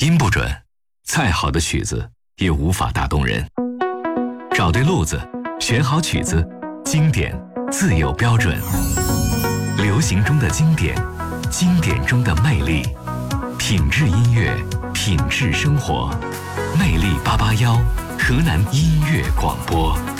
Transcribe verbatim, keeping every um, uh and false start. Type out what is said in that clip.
音不准，再好的曲子也无法打动人。找对路子，选好曲子，经典自有标准。流行中的经典，经典中的魅力，品质音乐，品质生活。魅力八八幺，河南音乐广播。